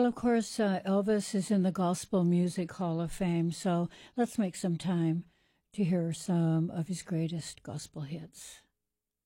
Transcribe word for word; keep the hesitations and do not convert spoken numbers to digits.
Well, of course, uh, Elvis is in the Gospel Music Hall of Fame, so let's make some time to hear some of his greatest gospel hits.